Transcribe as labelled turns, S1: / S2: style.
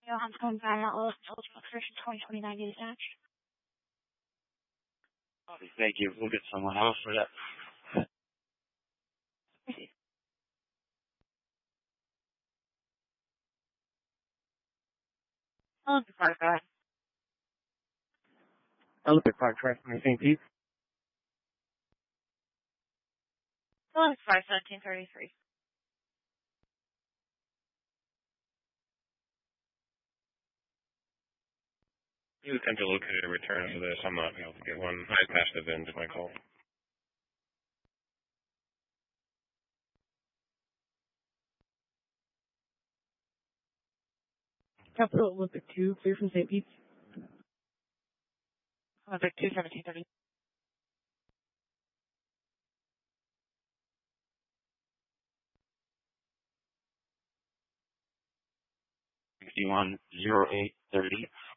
S1: Johan's going back out of Ultimate Version 2029 dispatch.
S2: Thank you. We'll get someone else for that.
S1: Olympic Park, go ahead.
S2: Olympic Park, correct. Anything, Pete?
S1: Olympic Park, 1733.
S3: You attempt to locate a return for this. I'm not able to get one. I passed the VIN to my call.
S4: Capital Olympic 2, clear from St. Pete's.
S1: Olympic 2, 1730.
S2: $610830.